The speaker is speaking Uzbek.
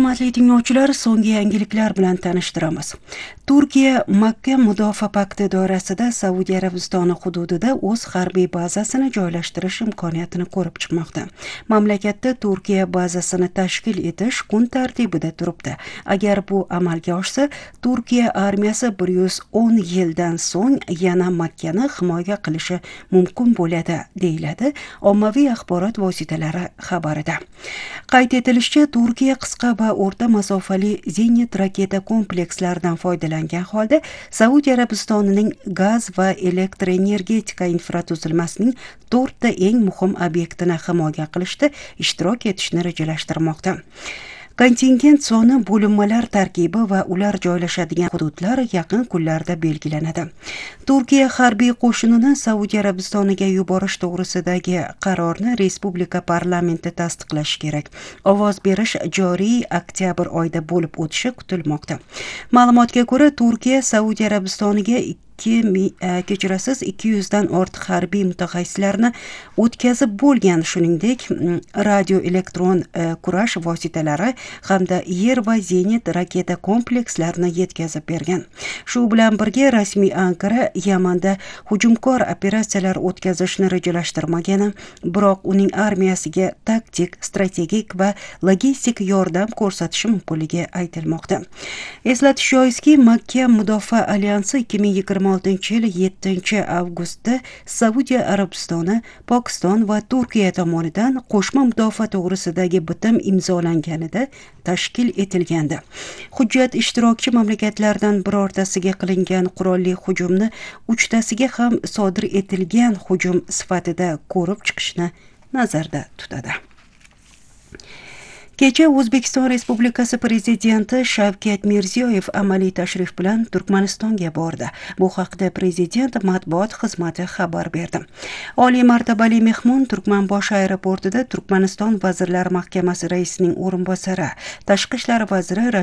Hurmatli tinglovchilar, so'nggi yangiliklar bilan tanishtiramiz. Turkiya Makka Mudofaa pakti doirasida Saudiya Arabistoni hududida o'z harbiy bazasini joylashtirish imkoniyatini ko'rib chiqmoqda. Mamlakatda Turkiya bazasini tashkil etish kun tartibida turibdi. Agar bu amalga oshsa, Turkiya armiyasi 110 yildan so'ng yana Makkani himoya qilishi mumkin bo'ladi, deyiladi ommaviy axborot vositalari xabarida. Qayd etilishicha, Turkiya qisqa va o'rta masofali zenit raketa komplekslaridan foydalangan holda Saudiya Arabistonining gaz va elektr energetika infratuzilmasining 4 ta eng muhim obyektini himoya qilishda ishtirok etishni rejalashtirmoqda. Kontingent soni, bo'linmalar tarkibi va ular joylashadigan hududlar yaqin kunlarda belgilanadi. Turkiya harbiy qo'shinini Saudiya Arabistoniga yuborish to'g'risidagi qarorni Respublika parlamenti tasdiqlashi kerak. Ovoz berish joriy oktyabr oyida bo'lib o'tishi kutilmoqda. Ma'lumotga ko'ra, Turkiya Saudiya Arabistoniga 200 dan ortiq harbiy mutaxassislarni o'tkazib bo'lgan, shuningdek radio elektron kurash vositalari hamda yer va zenit raketa komplekslarini yetkazib bergan. Shu bilan birga rasmiy Ankara Yamanda hujumkor operatsiyalar o'tkazishni rejalashtirmagani, biroq uning armiyasiga taktik, strategik va logistik yordam ko'rsatishi mumkinligi aytilmoqda. Eslatish joizki, Makka Mudofaa alyansi 2026 yil 7 avgustda Saudiya Arabistoni, Pokiston va Turkiya tomonidan qo'shma mudofaa to'g'risidagi bitim imzolanganida tashkil etilgandi. Hujjat ishtirokchi mamlakatlardan birortasiga qilingan qurolli hujumni uchtasiga ham sodir etilgan hujum sifatida ko'rib chiqishni nazarda tutadi. Kecha O'zbekiston Respublikasi Prezidenti Shavkat Mirziyoyev amaliy tashrif bilan Turkmanistonga bordi. Bu haqda Prezident matbuot xizmati xabar berdi. Oliy martabali mehmon Turkmanboshi aeroportida Turkmaniston Vazirlar Mahkamasi raisining o'rinbosari, Tashqi ishlar vaziri